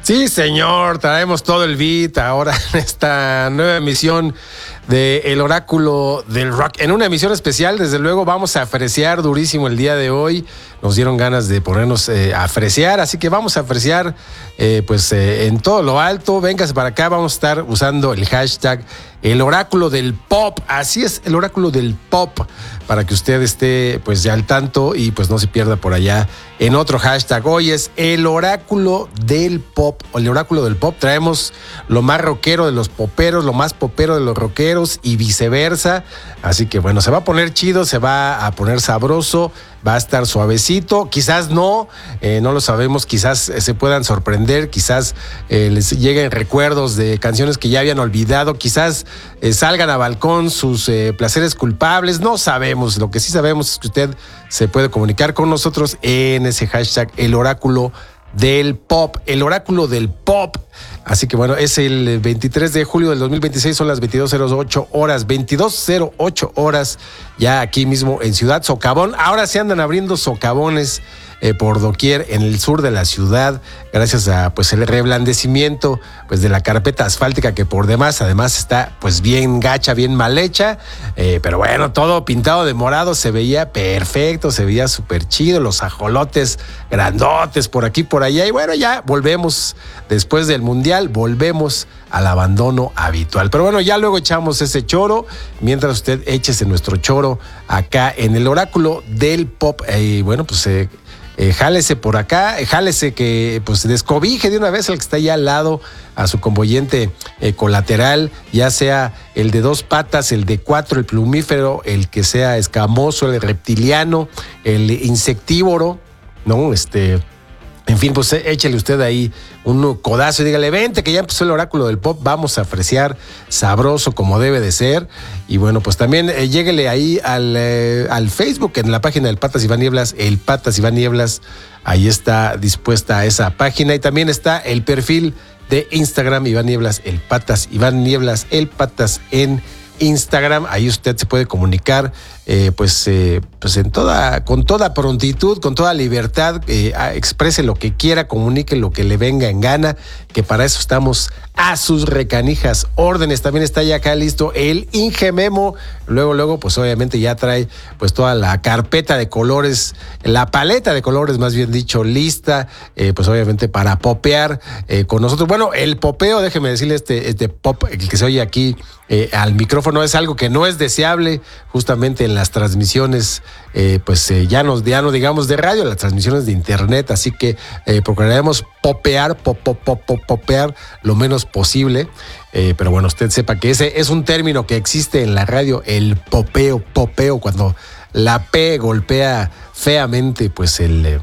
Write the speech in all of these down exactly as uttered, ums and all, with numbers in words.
Sí, señor, traemos todo el beat ahora en esta nueva emisión de El Oráculo del Rock. En una emisión especial, desde luego, vamos a fresear durísimo el día de hoy. Nos dieron ganas de ponernos eh, a fresear, así que vamos a fresear eh, pues eh, en todo lo alto. Véngase para acá, vamos a estar usando el hashtag El Oráculo del Pop. Así es, El Oráculo del Pop, para que usted esté pues ya al tanto y pues no se pierda por allá en otro hashtag. Hoy es El Oráculo del Pop, o El Oráculo del Pop. Traemos lo más rockero de los poperos, lo más popero de los rockeros y viceversa. Así que bueno, se va a poner chido, se va a poner sabroso, va a estar suavecito, quizás no, eh, no lo sabemos, quizás eh, se puedan sorprender, quizás eh, les lleguen recuerdos de canciones que ya habían olvidado, quizás eh, salgan a balcón sus eh, placeres culpables, no sabemos. Lo que sí sabemos es que usted se puede comunicar con nosotros en ese hashtag El Oráculo del Pop, El Oráculo del Pop. Así que bueno, es el veintitrés de julio del dos mil veintiséis, son las veintidós cero ocho horas, veintidós cero ocho horas, ya aquí mismo en Ciudad Socavón. Ahora se andan abriendo socavones eh, por doquier en el sur de la ciudad, gracias a pues el reblandecimiento pues de la carpeta asfáltica, que por demás además está pues bien gacha, bien mal hecha, eh, pero bueno, todo pintado de morado, se veía perfecto, se veía súper chido, los ajolotes grandotes por aquí, por allá, y bueno, ya volvemos después del Mundial, volvemos al abandono habitual. Pero bueno, ya luego echamos ese choro, mientras usted échese nuestro choro acá en El Oráculo del Pop. Y eh, bueno, pues eh, eh, jálese por acá, eh, jálese que pues descobije de una vez al que está allá al lado, a su convoyente eh, colateral, ya sea el de dos patas, el de cuatro, el plumífero, el que sea escamoso, el reptiliano, el insectívoro, ¿no? Este... En fin, pues échele usted ahí un codazo y dígale, vente que ya empezó El Oráculo del Pop, vamos a fresear sabroso como debe de ser. Y bueno, pues también eh, lléguele ahí al, eh, al Facebook, en la página del Patas Iván Nieblas, el Patas Iván Nieblas, ahí está dispuesta esa página. Y también está el perfil de Instagram, Iván Nieblas, el Patas Iván Nieblas, el Patas en Instagram. Ahí usted se puede comunicar eh, pues, eh, pues en toda, con toda prontitud, con toda libertad, eh, exprese lo que quiera, comunique lo que le venga en gana, que para eso estamos a sus recanijas órdenes. También está ya acá listo el Inge Memo. Luego, luego, pues obviamente ya trae pues toda la carpeta de colores, la paleta de colores, más bien dicho, lista, eh, pues obviamente para popear eh, con nosotros. Bueno, el popeo, déjeme decirle, este, este pop, el que se oye aquí eh, al micrófono, es algo que no es deseable justamente en las transmisiones, eh, pues eh, ya, no, ya no digamos de radio, las transmisiones de internet, así que eh, procuraremos popear, pop, pop, pop, pop, popear lo menos posible, eh, pero bueno, usted sepa que ese es un término que existe en la radio, el popeo, popeo, cuando la P golpea feamente pues el,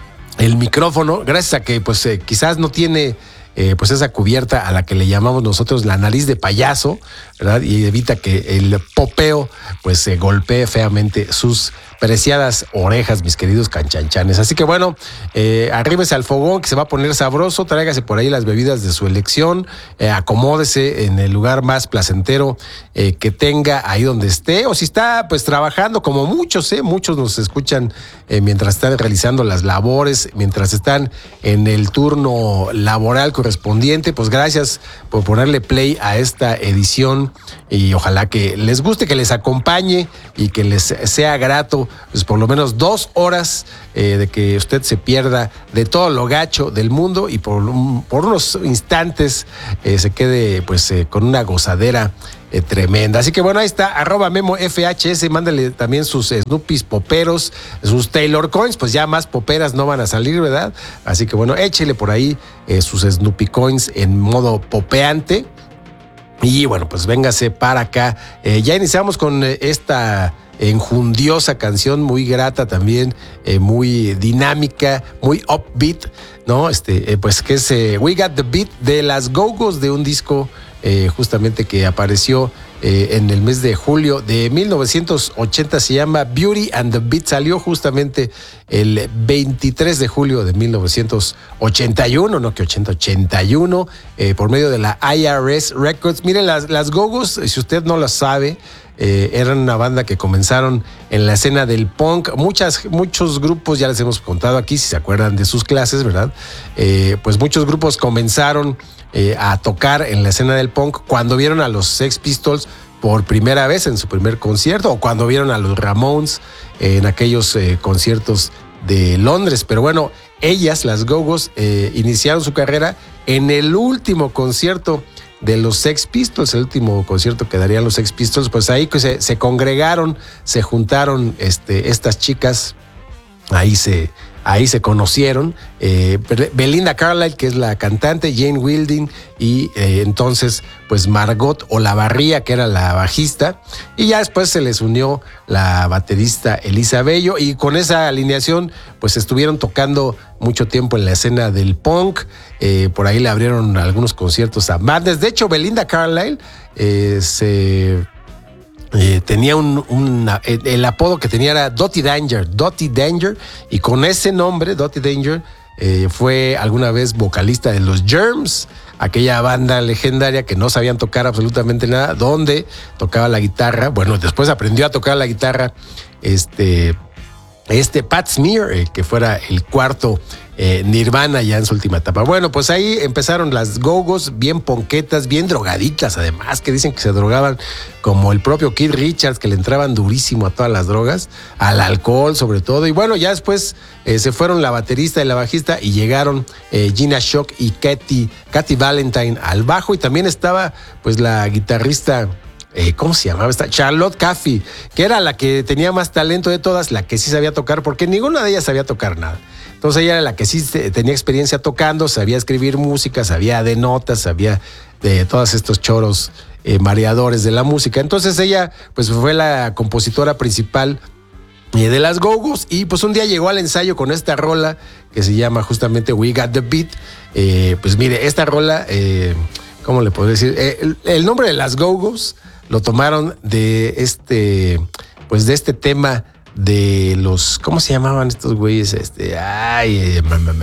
el micrófono, gracias a que pues eh, quizás no tiene Eh, pues esa cubierta a la que le llamamos nosotros la nariz de payaso, ¿verdad? Y evita que el popeo pues se golpee feamente sus preciadas orejas, mis queridos canchanchanes. Así que bueno, eh, arríbese al fogón que se va a poner sabroso, tráigase por ahí las bebidas de su elección, eh, acomódese en el lugar más placentero eh, que tenga ahí donde esté, o si está pues trabajando, como muchos, eh, muchos nos escuchan eh, mientras están realizando las labores, mientras están en el turno laboral correspondiente. Pues gracias por ponerle play a esta edición y ojalá que les guste, que les acompañe y que les sea grato pues por lo menos dos horas eh, de que usted se pierda de todo lo gacho del mundo y por, un, por unos instantes eh, se quede pues eh, con una gozadera eh, tremenda. Así que bueno, ahí está, arroba Memo F H S, mándale también sus Snoopys poperos, sus Taylor Coins, pues ya más poperas no van a salir, ¿verdad? Así que bueno, échele por ahí eh, sus Snoopy Coins en modo popeante. Y bueno, pues véngase para acá. Eh, ya iniciamos con eh, esta enjundiosa canción, muy grata también, eh, muy dinámica, muy upbeat, ¿no? Este, eh, pues que es eh, We Got the Beat de las Go-Go's, de un disco eh, justamente que apareció eh, en el mes de julio de mil novecientos ochenta, se llama Beauty and the Beat, salió justamente el veintitrés de julio de mil novecientos ochenta y uno, no que ochenta, ochenta y uno, eh, por medio de la I R S Records. Miren, las, las Go-Go's, si usted no las sabe, Eh, eran una banda que comenzaron en la escena del punk. Muchas, muchos grupos, ya les hemos contado aquí, si se acuerdan de sus clases, ¿verdad? Eh, pues muchos grupos comenzaron eh, a tocar en la escena del punk cuando vieron a los Sex Pistols por primera vez en su primer concierto, o cuando vieron a los Ramones en aquellos eh, conciertos de Londres. Pero bueno, ellas, las Go-Go's, eh, iniciaron su carrera en el último concierto de los Sex Pistols, el último concierto que darían los Sex Pistols. Pues ahí se, se congregaron, se juntaron este, estas chicas, ahí se, ahí se conocieron, eh, Belinda Carlisle, que es la cantante, Jane Wilding, y eh, entonces pues Margot Olavarría, que era la bajista, y ya después se les unió la baterista Elisa Bello, y con esa alineación pues estuvieron tocando mucho tiempo en la escena del punk. Eh, por ahí le abrieron algunos conciertos a bandas. De hecho, Belinda Carlisle eh, se... Eh, tenía un, un el apodo que tenía era Dottie Danger, Dottie Danger, y con ese nombre, Dottie Danger, eh, fue alguna vez vocalista de los Germs, aquella banda legendaria que no sabían tocar absolutamente nada, donde tocaba la guitarra. Bueno, después aprendió a tocar la guitarra este, este Pat Smear, eh, que fuera el cuarto Eh, Nirvana ya en su última etapa. Bueno, pues ahí empezaron las Go-Go's, bien ponquetas, bien drogaditas además, que dicen que se drogaban como el propio Keith Richards, que le entraban durísimo a todas las drogas, al alcohol sobre todo. Y bueno, ya después eh, se fueron la baterista y la bajista y llegaron eh, Gina Shock y Katy, Katy Valentine al bajo, y también estaba pues la guitarrista, Eh, ¿cómo se llamaba esta? Charlotte Caffey, que era la que tenía más talento de todas, la que sí sabía tocar, porque ninguna de ellas sabía tocar nada. Entonces ella era la que sí tenía experiencia tocando, sabía escribir música, sabía de notas, sabía de todos estos choros eh, mareadores de la música. Entonces ella pues fue la compositora principal eh, de las Go-Go's, y pues un día llegó al ensayo con esta rola que se llama justamente We Got the Beat. Eh, pues mire, esta rola, eh, ¿cómo le puedo decir? Eh, el, el nombre de las Go-Go's lo tomaron de este, pues de este tema de los, ¿cómo se llamaban estos güeyes? Este, ay, eh,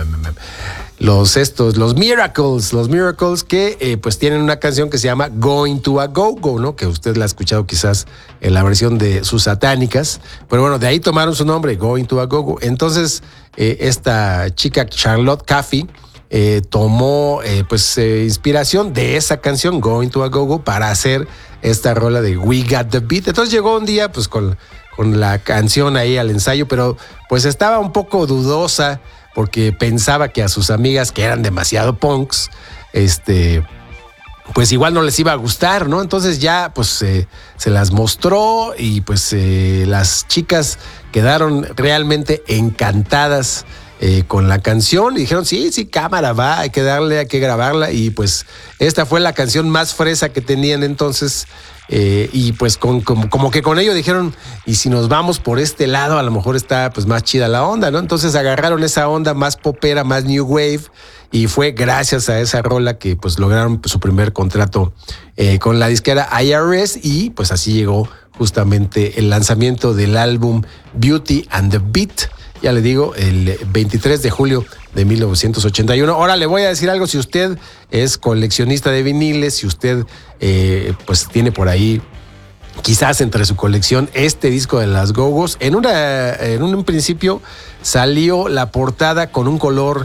los estos, los Miracles, los Miracles, que eh, pues tienen una canción que se llama Going to a Go-Go, ¿no? Que usted la ha escuchado quizás en la versión de sus satánicas, pero bueno, de ahí tomaron su nombre, Going to a Go-Go. Entonces, eh, esta chica Charlotte Caffey eh, tomó eh, pues eh, inspiración de esa canción, Going to a Go-Go, para hacer esta rola de We Got the Beat. Entonces llegó un día pues con, con la canción ahí al ensayo, pero pues estaba un poco dudosa porque pensaba que a sus amigas, que eran demasiado punks, este, pues igual no les iba a gustar, ¿no? Entonces ya pues eh, se las mostró, y pues eh, las chicas quedaron realmente encantadas Eh, con la canción, y dijeron, sí, sí, cámara, va, hay que darle, hay que grabarla. Y pues esta fue la canción más fresa que tenían entonces, eh, y pues con, como, como que con ello dijeron, y si nos vamos por este lado, a lo mejor está pues más chida la onda, ¿no? Entonces agarraron esa onda más popera, más new wave, y fue gracias a esa rola que pues lograron su primer contrato eh, con la disquera I R S, y pues así llegó justamente el lanzamiento del álbum Beauty and the Beat. Ya le digo, el veintitrés de julio de mil novecientos ochenta y uno. Ahora le voy a decir algo: si usted es coleccionista de viniles, si usted eh, pues tiene por ahí quizás entre su colección este disco de las Go-Go's, en, una, en un principio salió la portada con un color,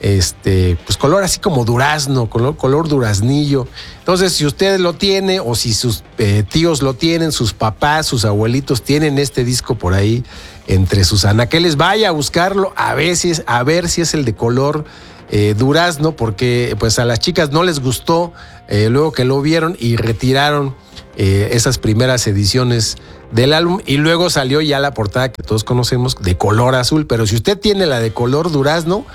este, pues color así como durazno, color, color duraznillo. Entonces, si usted lo tiene, o si sus eh, tíos lo tienen, sus papás, sus abuelitos tienen este disco por ahí entre sus anaqueles, vaya a buscarlo, a ver si es, a ver si es el de color eh, durazno, porque pues a las chicas no les gustó eh, luego que lo vieron y retiraron eh, esas primeras ediciones del álbum, y luego salió ya la portada que todos conocemos de color azul. Pero si usted tiene la de color durazno,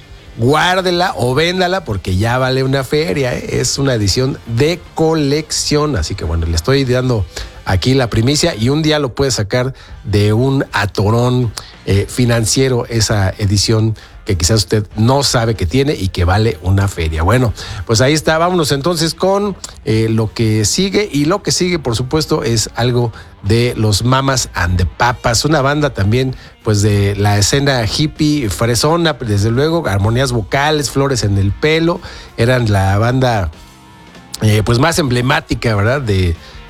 guárdela o véndala, porque ya vale una feria, ¿eh? Es una edición de colección. Así que bueno, le estoy dando aquí la primicia, y un día lo puede sacar de un atorón eh, financiero esa edición que quizás usted no sabe que tiene y que vale una feria. Bueno, pues ahí está. Vámonos entonces con eh, lo que sigue, y lo que sigue por supuesto es algo de los Mamas and the Papas, una banda también pues de la escena hippie fresona, desde luego, armonías vocales, flores en el pelo. Eran la banda eh, pues más emblemática, ¿verdad?, de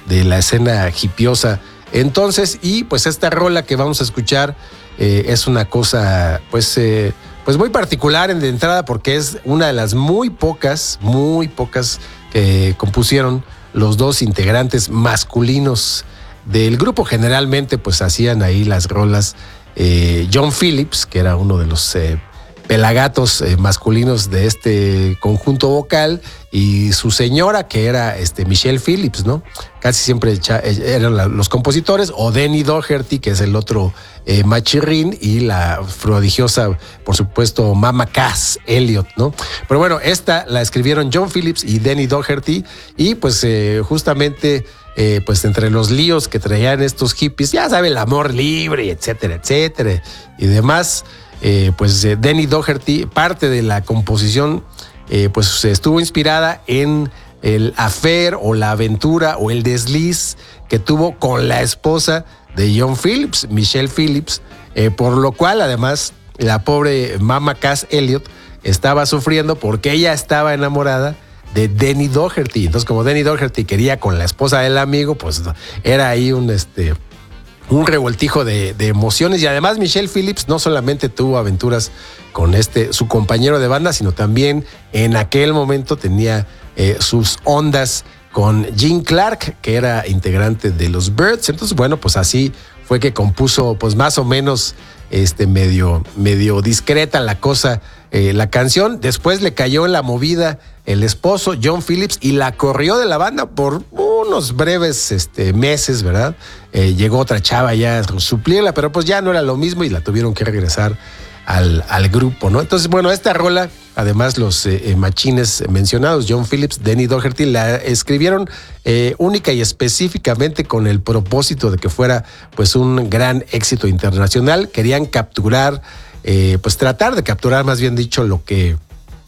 de la escena hipiosa entonces. Y pues esta rola que vamos a escuchar eh, es una cosa pues, eh, pues muy particular en de entrada, porque es una de las muy pocas, muy pocas que compusieron los dos integrantes masculinos del grupo. Generalmente pues hacían ahí las rolas eh, John Phillips, que era uno de los eh, pelagatos eh, masculinos de este conjunto vocal, y su señora, que era este, Michelle Phillips, ¿no? Casi siempre eran la, los compositores, o Denny Doherty, que es el otro eh, machirrín, y la prodigiosa, por supuesto, Mama Cass Elliot, ¿no? Pero bueno, esta la escribieron John Phillips y Denny Doherty, y pues eh, justamente... Eh, pues entre los líos que traían estos hippies, ya sabe, el amor libre, etcétera, etcétera, y demás, eh, pues eh, Denny Doherty, parte de la composición, eh, pues estuvo inspirada en el affair o la aventura o el desliz que tuvo con la esposa de John Phillips, Michelle Phillips, eh, por lo cual además la pobre Mama Cass Elliot estaba sufriendo porque ella estaba enamorada de Denny Doherty. Entonces, como Denny Doherty quería con la esposa del amigo, pues era ahí un, este, un revoltijo de, de emociones. Y además Michelle Phillips no solamente tuvo aventuras con este, su compañero de banda, sino también en aquel momento tenía eh, sus ondas con Gene Clark, que era integrante de los Byrds. Entonces, bueno, pues así fue que compuso pues más o menos este, medio, medio discreta la cosa, eh, la canción. Después le cayó en la movida el esposo, John Phillips, y la corrió de la banda por unos breves este, meses, ¿verdad? Eh, llegó otra chava ya a suplirla, pero pues ya no era lo mismo y la tuvieron que regresar al, al grupo, ¿no? Entonces, bueno, esta rola, además los eh, machines mencionados, John Phillips, Denny Doherty, la escribieron eh, única y específicamente con el propósito de que fuera pues un gran éxito internacional. Querían capturar, eh, pues tratar de capturar, más bien dicho, lo que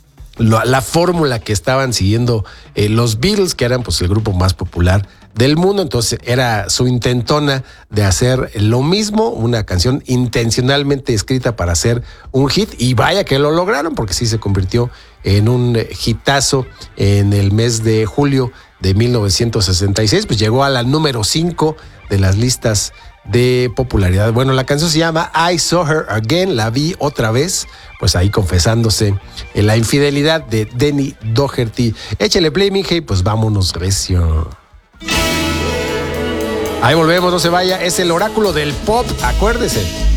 la, la fórmula que estaban siguiendo eh, los Beatles, que eran pues el grupo más popular del mundo. Entonces era su intentona de hacer lo mismo, una canción intencionalmente escrita para hacer un hit, y vaya que lo lograron, porque sí se convirtió en un hitazo en el mes de julio de mil novecientos sesenta y seis, pues llegó a la número cinco de las listas de popularidad. Bueno, la canción se llama I Saw Her Again, la vi otra vez, pues ahí confesándose en la infidelidad de Denny Doherty. Échale play, mija, y pues vámonos recio. Ahí volvemos, no se vaya, es el oráculo del pop, acuérdese.